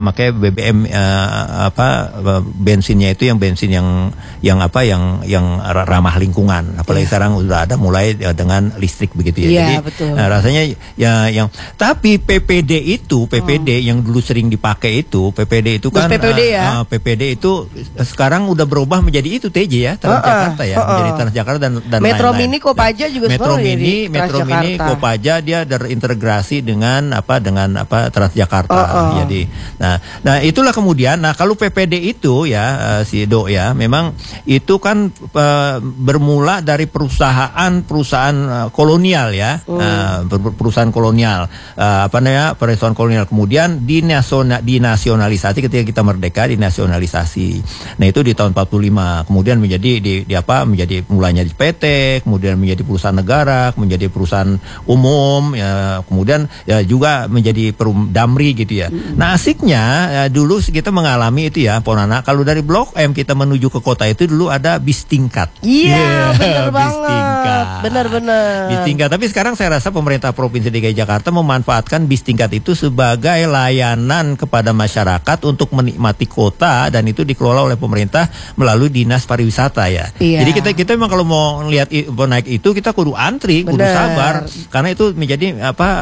makanya BBM bensinnya itu yang bensin yang ramah lingkungan. Apalagi sekarang udah ada mulai dengan listrik begitu ya. Jadi betul. Rasanya ya tapi PPD yang dulu sering dipakai itu PPD itu kan PPD itu sekarang udah berubah menjadi itu TJ ya, Transjakarta ya, menjadi Transjakarta dan Metro lain-lain. Mini Kopaja juga Metro Mini Kopaja dia terintegrasi dengan Transjakarta. Jadi nah itulah kemudian kalau PPD itu ya si Do ya, memang itu kan bermula dari perusahaan kolonial ya, perusahaan kolonial perusahaan kolonial, kemudian dinasionalisasi ketika kita merdeka, dinasionalisasi. Nah itu di tahun 45, kemudian menjadi menjadi mulanya di PT, kemudian menjadi perusahaan negara, menjadi perusahaan umum ya, kemudian ya juga menjadi Damri gitu ya. Nah asiknya dulu kita mengalami itu ya Ponana, kalau dari Blok M kita menuju ke kota itu dulu ada bis tingkat. Benar bis tingkat. Benar. Bis tingkat. Tapi sekarang saya rasa pemerintah Provinsi DKI Jakarta memanfaatkan bis tingkat itu sebagai layanan kepada masyarakat untuk menikmati kota, dan itu dikelola oleh pemerintah melalui Dinas Pariwisata ya. Jadi kita memang kalau mau lihat naik itu kita kudu antri, kudu sabar, karena itu menjadi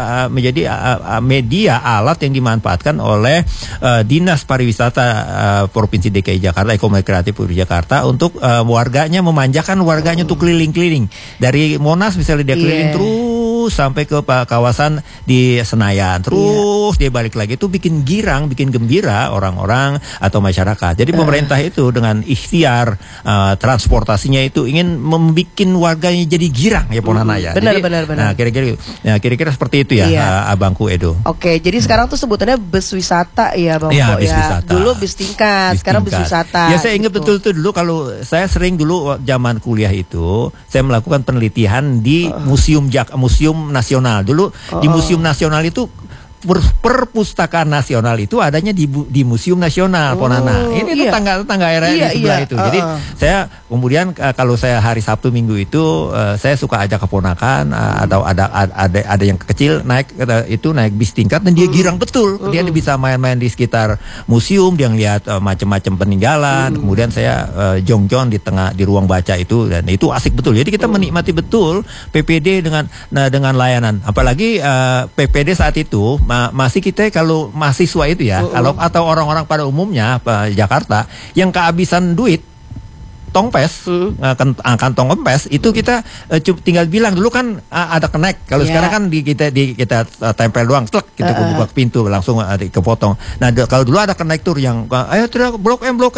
media alat yang dimanfaatkan oleh Dinas Pariwisata Provinsi DKI Jakarta, Ekonomi Kreatif Jakarta, untuk warganya, memanjakan warganya untuk keliling-keliling dari Monas misalnya, dia keliling terus sampai ke kawasan di Senayan, terus dia balik lagi, itu bikin gembira orang-orang atau masyarakat. Jadi pemerintah itu dengan ikhtiar transportasinya itu ingin membuat warganya jadi girang ya Ponana ya. Benar. Nah, kira-kira seperti itu ya, abangku Edo. Oke, jadi sekarang tuh sebutannya bus wisata ya Bang Po bis ya. Wisata. Dulu bis tingkat, sekarang bus wisata. Ya saya ingat betul tuh dulu, kalau saya sering dulu zaman kuliah itu saya melakukan penelitian di Museum Nasional. Dulu di Museum Nasional itu perpustakaan nasional itu adanya di Museum Nasional Ponana. Ini tuh tetangga area di sebelah itu. Jadi saya kemudian kalau saya hari Sabtu Minggu itu saya suka ajak keponakan atau ada yang kecil naik bis tingkat, dan dia girang betul. Dia bisa main-main di sekitar museum, dia ngeliat macam-macam peninggalan. Kemudian saya jongjon di ruang baca itu, dan itu asik betul. Jadi kita menikmati betul PPD dengan layanan. Apalagi PPD saat itu masih kita kalau mahasiswa itu ya, atau orang-orang pada umumnya Jakarta yang kehabisan duit tongpes, kantong kempes itu kita tinggal bilang, dulu kan ada connect. Kalau sekarang kan kita tempel doang, kita buka pintu langsung kepotong. Nah kalau dulu ada konektor yang ayo tidak Blok M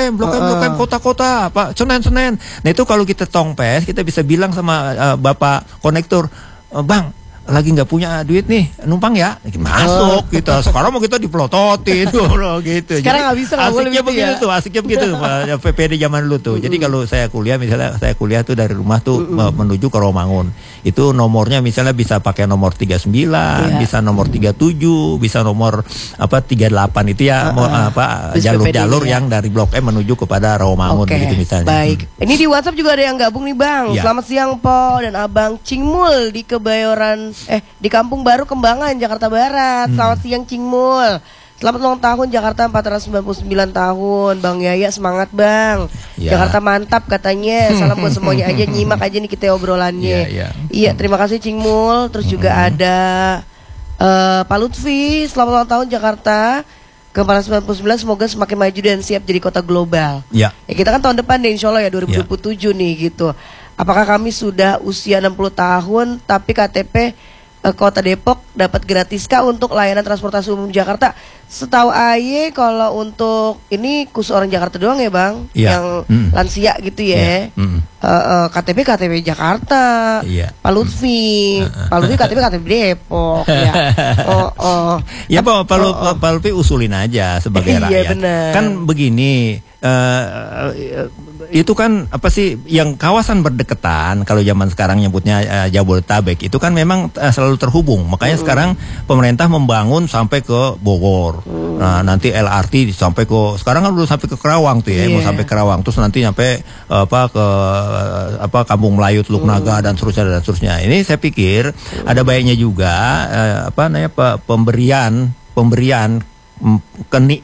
kota-kota Pak Senen. Nah itu kalau kita tongpes, kita bisa bilang sama bapak konektor, Bang lagi nggak punya duit nih, numpang ya, masuk kita. Sekarang mau kita dipelototin gitu. Sekarang nggak bisa, asiknya begitu PPD zaman dulu tuh. Jadi kalau saya kuliah, misalnya saya kuliah tuh dari rumah tuh menuju ke Romangun, itu nomornya misalnya bisa pakai nomor 39, bisa nomor 37, bisa nomor 38 itu ya, jalur-jalur yang dari Blok M menuju kepada Romangun gitu misalnya. Baik. Ini di WhatsApp juga ada yang gabung nih Bang. Selamat siang Po dan Abang Cingmul di Kebayoran di Kampung Baru Kembangan Jakarta Barat. Selamat siang Cingmul. Selamat ulang tahun Jakarta 499 tahun. Bang Yaya semangat Bang. Jakarta mantap katanya. Salam buat semuanya aja, nyimak aja nih kita obrolannya. Iya, terima kasih Cingmul. Terus juga ada Pak Lutfi, selamat ulang tahun Jakarta ke 499, semoga semakin maju dan siap jadi kota global. Ya kita kan tahun depan deh insya Allah ya 2027 nih gitu. Apakah kami sudah usia 60 tahun tapi KTP Kota Depok dapat gratiskah untuk layanan transportasi umum Jakarta? Setahu Aye kalau untuk ini khusus orang Jakarta doang ya Bang, yang lansia gitu ya. KTP Jakarta, Pak Lutfi KTP Depok ya. Ya Pak Lutfi usulin aja sebagai rakyat. Kan begini, itu kan apa sih yang kawasan berdekatan, kalau zaman sekarang nyebutnya Jabodetabek itu kan memang selalu terhubung. Makanya sekarang pemerintah membangun sampai ke Bogor. Nah, nanti LRT sampai ke, sekarang kan udah sampai ke Kerawang tuh ya, mau sampai Kerawang, terus nanti nyampe ke Kampung Melayu, Teluk Naga dan seterusnya. Ini saya pikir ada baiknya juga pemberian